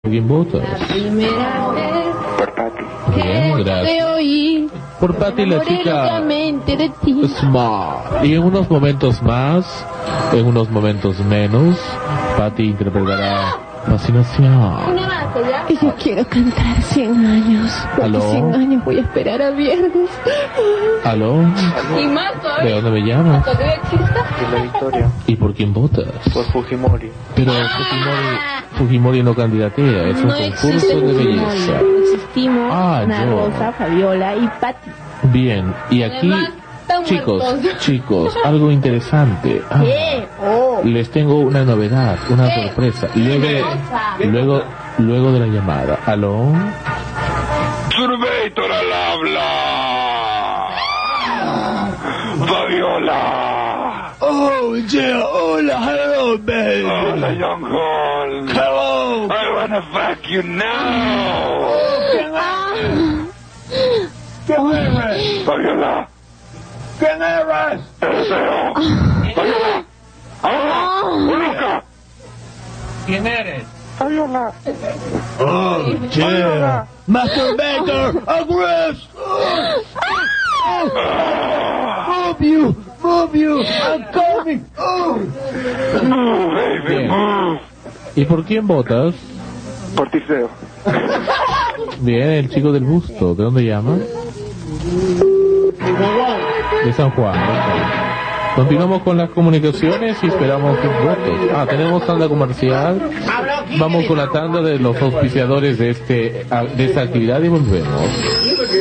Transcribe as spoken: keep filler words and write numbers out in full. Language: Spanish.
¿Quién votas? La primera vez Por Pati. Bien, que gracias. te oí, Por Pati, la enamoré chica locamente de ti. Smart. Y en unos momentos más, en unos momentos menos, Pati interpretará Fascinación. Una más, ¿ya? Y yo quiero cantar cien años, porque ¿Aló? cien años voy a esperar a viernes. ¿Aló? Y más ¿De todavía. dónde me llamas? ¿Todavía existe? De la Victoria. ¿Y por quién votas? Por Fujimori. Pero Fujimori, Fujimori no candidatea, es un No concurso existe de Fujimori. belleza. Existimos Ah, Ana yo. Rosa, Fabiola y Pati. Bien, y aquí, Además, están chicos, muertos. chicos, algo interesante. Ah, ¿Qué? Oh. les tengo una novedad, una ¿Qué? sorpresa. Luego, Cosa. luego, luego de la llamada. ¿Aló? Surveyor al habla. Fabiola. Oh, yeah, hola, hello, baby. Hola, Young Holmes. Hello. I wanna fuck you now. ¿Quién eres? Fabiola. ¿Quién eres? Eres yo. Fabiola. Ahora. Loca. ¿Quién eres? Fabiola. Oh, yeah. Masturbator, aggress. Move you, move you, I'm coming. Oh. Move, baby, Bien. move. ¿Y por quién votas? Por Tiseo. Bien, el chico del busto. ¿De dónde llama? De San Juan. de San Juan. Continuamos con las comunicaciones y esperamos sus votos. Ah, tenemos tanda comercial. Vamos con la tanda de los auspiciadores de este de esta actividad y volvemos.